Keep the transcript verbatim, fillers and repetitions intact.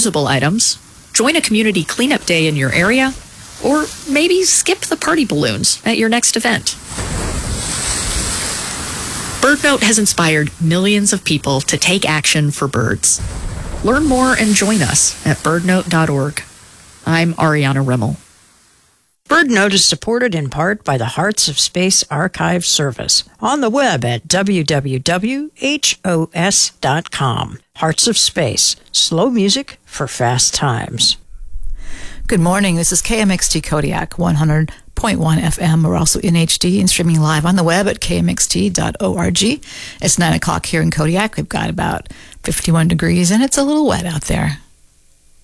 reusable items, join a community cleanup day in your area, or maybe skip the party balloons at your next event. BirdNote has inspired millions of people to take action for birds. Learn more and join us at bird note dot org. I'm Ariana Rimmel. BirdNote is supported in part by the Hearts of Space Archive Service on the web at w w w dot hos dot com. Hearts of Space, slow music for fast times. Good morning. This is K M X T Kodiak, one hundred point one F M. We're also in H D and streaming live on the web at k m x t dot org. It's nine o'clock here in Kodiak. We've got about fifty-one degrees, and it's a little wet out there.